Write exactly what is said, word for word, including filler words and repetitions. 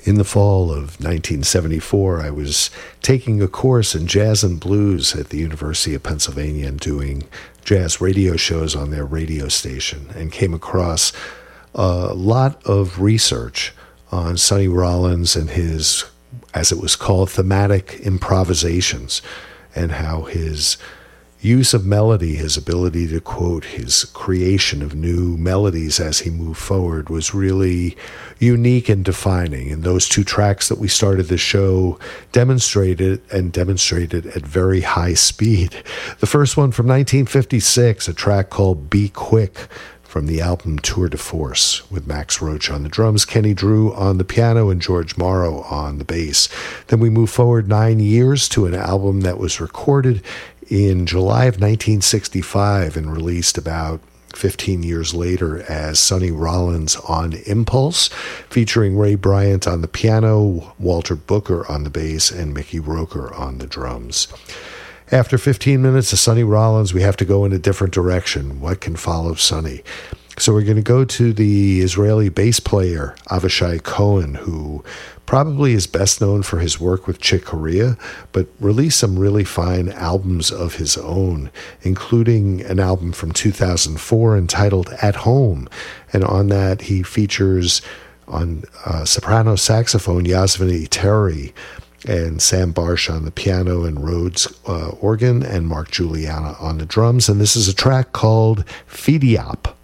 In the fall of nineteen seventy-four, I was taking a course in jazz and blues at the University of Pennsylvania and doing jazz radio shows on their radio station, and came across a lot of research on Sonny Rollins and his, as it was called, thematic improvisations, and how his use of melody, his ability to quote, his creation of new melodies as he moved forward was really unique and defining. And those two tracks that we started the show demonstrated, and demonstrated at very high speed. The first one from nineteen fifty-six, a track called Be Quick, from the album Tour de Force, with Max Roach on the drums, Kenny Drew on the piano, and George Morrow on the bass. Then we move forward nine years to an album that was recorded in July of nineteen sixty-five and released about fifteen years later as Sonny Rollins on Impulse, featuring Ray Bryant on the piano, Walter Booker on the bass, and Mickey Roker on the drums. After fifteen minutes of Sonny Rollins, we have to go in a different direction. What can follow Sonny? So we're going to go to the Israeli bass player, Avishai Cohen, who probably is best known for his work with Chick Corea, but released some really fine albums of his own, including an album from two thousand four entitled At Home. And on that, he features on uh, soprano saxophone, Yasmini Terry, and Sam Barsh on the piano and Rhodes uh, organ, and Mark Juliana on the drums. And this is a track called Fidiap.